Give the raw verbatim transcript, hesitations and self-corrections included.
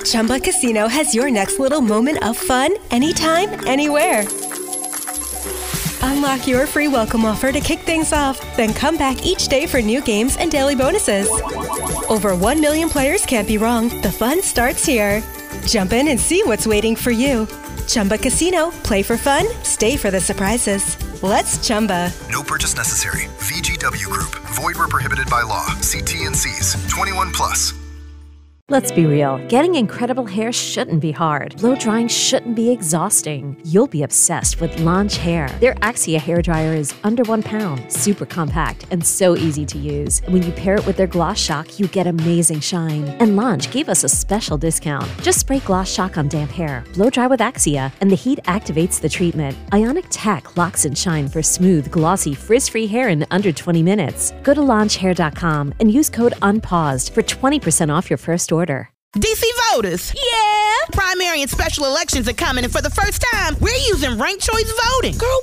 Chumba Casino has your next little moment of fun anytime, anywhere. Unlock your free welcome offer to kick things off, then come back each day for new games and daily bonuses. Over one million players can't be wrong. The fun starts here. Jump in and see what's waiting for you. Chumba Casino. Play for fun. Stay for the surprises. Let's Chumba. No purchase necessary. V G W Group. Void where prohibited by law. See T N Cs. twenty-one plus. Let's be real. Getting incredible hair shouldn't be hard. Blow drying shouldn't be exhausting. You'll be obsessed with Launch Hair. Their Axia hair dryer is under one pound, super compact, and so easy to use. When you pair it with their Gloss Shock, you get amazing shine. And Launch gave us a special discount. Just spray Gloss Shock on damp hair, blow dry with Axia, and the heat activates the treatment. Ionic Tech locks and shine for smooth, glossy, frizz-free hair in under twenty minutes. Go to launch hair dot com and use code UNPAUSED for twenty percent off your first order. D C voters. Yeah. Primary and special elections are coming, and for the first time, we're using ranked choice voting. Girl,